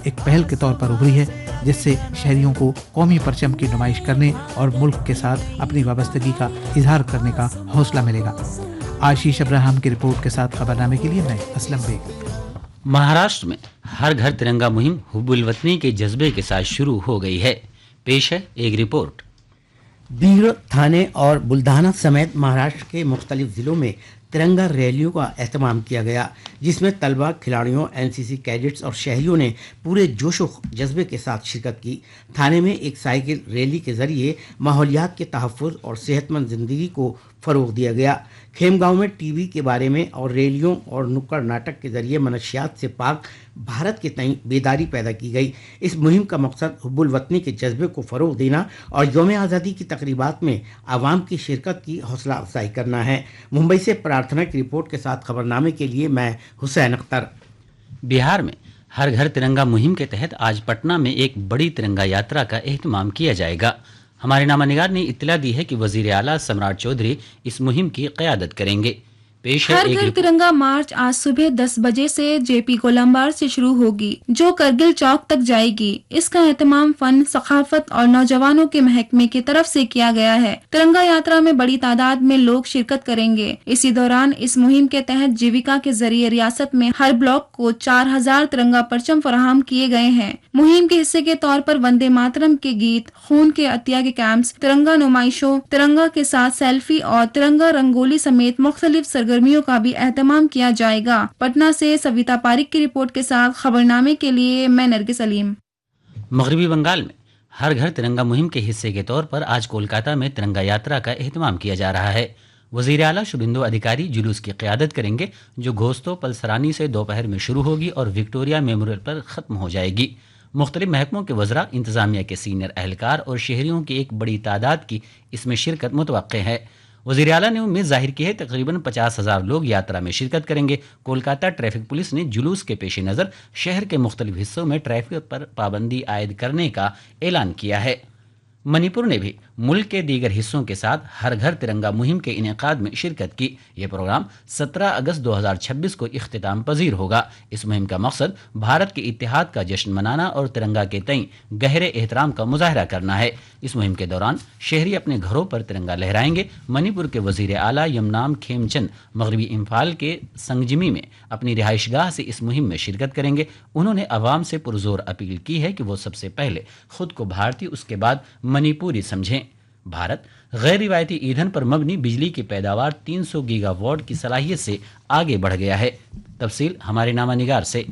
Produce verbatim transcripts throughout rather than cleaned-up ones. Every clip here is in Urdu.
ایک پہل کے طور پر ابھری ہے، جس سے شہریوں کو قومی پرچم کی نمائش کرنے اور ملک کے ساتھ اپنی وابستگی کا اظہار کرنے کا حوصلہ ملے گا۔ آشیش ابراہم کی رپورٹ کے ساتھ خبرنامے کے لیے میں اسلم بیگ۔ مہاراشٹر میں ہر گھر ترنگا مہم حب الوطنی کے جذبے کے ساتھ شروع ہو گئی ہے۔ پیش ہے ایک رپورٹ۔ بیڑ، تھانے اور بلدھانا سمیت مہاراشٹر کے مختلف ضلعوں میں ترنگا ریلیوں کا اہتمام کیا گیا، جس میں طلبہ، کھلاڑیوں، این سی سی کیڈٹس اور شہریوں نے پورے جوش و جذبے کے ساتھ شرکت کی۔ تھانے میں ایک سائیکل ریلی کے ذریعے ماحولیات کے تحفظ اور صحت مند زندگی کو فروغ دیا گیا۔ کھیم گاؤں میں ٹی وی کے بارے میں اور ریلیوں اور نکڑ ناٹک کے ذریعے منشیات سے پاک بھارت کے تئیں بیداری پیدا کی گئی۔ اس مہم کا مقصد حب الوطنی کے جذبے کو فروغ دینا اور یوم آزادی کی تقریبات میں عوام کی شرکت کی حوصلہ افزائی کرنا ہے۔ ممبئی سے پرارتھنا کی رپورٹ کے ساتھ خبرنامے کے لیے میں حسین اختر۔ بہار میں ہر گھر ترنگا مہم کے تحت آج پٹنہ میں ایک بڑی ترنگا یاترا کا اہتمام کیا جائے گا۔ ہمارے نامہ نگار نے اطلاع دی ہے کہ وزیر اعلیٰ سمراٹ چودھری اس مہم کی قیادت کریں گے۔ پیش ہے ہر ایک گھر رپورٹ۔ ترنگا مارچ آج صبح دس بجے سے جے پی گولمبار سے شروع ہوگی، جو کرگل چوک تک جائے گی۔ اس کا اہتمام فن، ثقافت اور نوجوانوں کے محکمے کی طرف سے کیا گیا ہے۔ ترنگا یاترا میں بڑی تعداد میں لوگ شرکت کریں گے۔ اسی دوران اس مہم کے تحت جیویکا کے ذریعے ریاست میں ہر بلاک کو چار ہزار ترنگا پرچم فراہم کیے گئے ہیں۔ مہم کے حصے کے طور پر وندے ماترم کے گیت، خون کے عطیہ کے کیمپس، ترنگا نمائشوں، ترنگا کے ساتھ سیلفی اور ترنگا رنگولی سمیت مختلف سرگرمیوں کا بھی اہتمام کیا جائے گا۔ پٹنہ سے سویتا پاریک کی رپورٹ کے ساتھ خبرنامے کے لیے میں نرگس علیم۔ مغربی بنگال میں ہر گھر ترنگا مہم کے حصے کے طور پر آج کولکاتہ میں ترنگا یاترا کا اہتمام کیا جا رہا ہے۔ وزیر اعلیٰ شبھندو ادھیکاری جلوس کی قیادت کریں گے، جو گھوستو پلسرانی سے دوپہر میں شروع ہوگی اور وکٹوریہ میموریل پر ختم ہو جائے گی۔ مختلف محکموں کے وزراء، انتظامیہ کے سینئر اہلکار اور شہریوں کی ایک بڑی تعداد کی اس میں شرکت متوقع ہے۔ وزیر اعلیٰ نے امید ظاہر کی ہے تقریباً پچاس ہزار لوگ یاترا میں شرکت کریں گے۔ کولکاتہ ٹریفک پولیس نے جلوس کے پیش نظر شہر کے مختلف حصوں میں ٹریفک پر پابندی عائد کرنے کا اعلان کیا ہے۔ منی پور نے بھی ملک کے دیگر حصوں کے ساتھ ہر گھر ترنگا مہم کے انعقاد میں شرکت کی۔ یہ پروگرام سترہ اگست دو ہزار چھبیس کو اختتام پذیر ہوگا۔ اس مہم کا مقصد بھارت کے اتحاد کا جشن منانا اور ترنگا کے تئیں گہرے احترام کا مظاہرہ کرنا ہے۔ اس مہم کے دوران شہری اپنے گھروں پر ترنگا لہرائیں گے۔ منی پور کے وزیر اعلیٰ یمنام کھیم چند مغربی امپھال کے سنگجمی میں اپنی رہائش گاہ سے اس مہم میں شرکت کریں گے۔ انہوں نے عوام سے پرزور اپیل کی ہے کہ وہ سب سے پہلے خود کو بھارتی، اس کے بعد منی پوری سمجھیں۔ بھارت غیر روایتی ایندھن پر مبنی بجلی کی پیداوار تین سو گیگا واٹ کی صلاحیت سے آگے بڑھ گیا ہے۔ تفصیل ہمارے نامہ نگار سے۔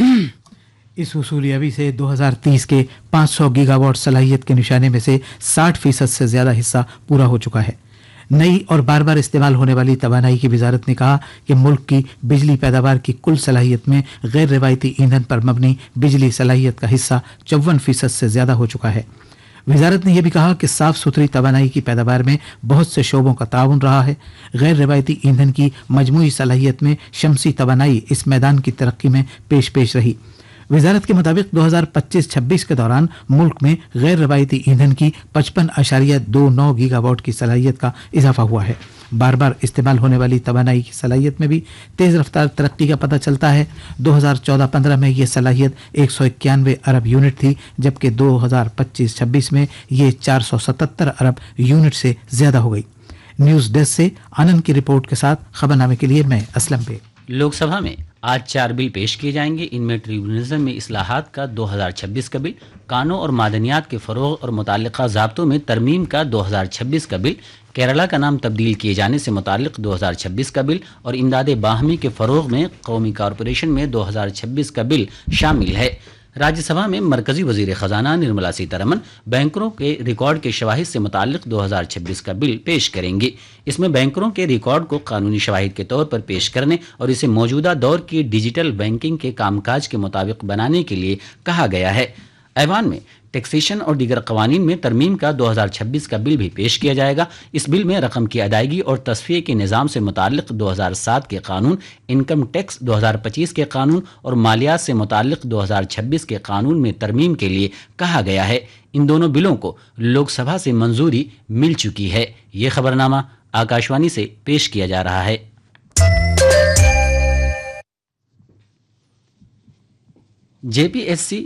اس حصولیابی سے دو ہزار تیس کے پانچ سو گیگا واٹ صلاحیت کے نشانے میں سے ساٹھ فیصد سے زیادہ حصہ پورا ہو چکا ہے۔ نئی اور بار بار استعمال ہونے والی توانائی کی وزارت نے کہا کہ ملک کی بجلی پیداوار کی کل صلاحیت میں غیر روایتی ایندھن پر مبنی بجلی صلاحیت کا حصہ چون فیصد سے زیادہ ہو چکا ہے۔ وزارت نے یہ بھی کہا کہ صاف ستھری توانائی کی پیداوار میں بہت سے شعبوں کا تعاون رہا ہے۔ غیر روایتی ایندھن کی مجموعی صلاحیت میں شمسی توانائی اس میدان کی ترقی میں پیش پیش رہی۔ وزارت کے مطابق دو ہزار پچیس چھبیس کے دوران ملک میں غیر روایتی ایندھن کی پچپن اشاریہ دو نو گیگا واٹ کی صلاحیت کا اضافہ ہوا ہے۔ بار بار استعمال ہونے والی توانائی کی صلاحیت میں بھی تیز رفتار ترقی کا پتہ چلتا ہے۔ دو ہزار چودہ پندرہ میں یہ صلاحیت ایک سو اکیانوے ارب یونٹ تھی، جبکہ دو ہزار پچیس چھبیس میں یہ چار سو ستتر ارب یونٹ سے زیادہ ہو گئی۔ نیوز ڈیسک سے آنند کی رپورٹ کے ساتھ خبرنامے کے لیے میں اسلم بے۔ لوک سبھا میں آج چار بل پیش کیے جائیں گے۔ ان میں ٹریبونلزم میں اصلاحات کا دو ہزار چھبیس کا بل، کانوں اور معدنیات کے فروغ اور متعلقہ ضابطوں میں ترمیم کا دو ہزار چھبیس کا بل، کیرلا کا نام تبدیل کیے جانے سے متعلق دو ہزار چھبیس کا بل اور امداد باہمی کے فروغ میں قومی کارپوریشن میں دو ہزار چھبیس کا بل شامل ہے۔ راجیہ سبھا میں مرکزی وزیر خزانہ نرملا سیتارمن بینکروں کے ریکارڈ کے شواہد سے متعلق دو ہزار چھبیس کا بل پیش کریں گی۔ اس میں بینکروں کے ریکارڈ کو قانونی شواہد کے طور پر پیش کرنے اور اسے موجودہ دور کی ڈیجیٹل بینکنگ کے کام کاج کے مطابق بنانے کے لیے کہا گیا ہے۔ ایوان میں ٹیکسیشن اور دیگر قوانین میں ترمیم کا دو ہزار چھبیس کا بل بھی پیش کیا جائے گا۔ اس بل میں رقم کی ادائیگی اور تصفیے کے نظام سے متعلق دو ہزار سات کے قانون، انکم ٹیکس دو ہزار پچیس کے قانون اور مالیات سے متعلق دو ہزار چھبیس کے قانون میں ترمیم کے لیے کہا گیا ہے۔ ان دونوں بلوں کو لوک سبھا سے منظوری مل چکی ہے۔ یہ خبرنامہ آکاشوانی سے پیش کیا جا رہا ہے۔ جے پی ایس سی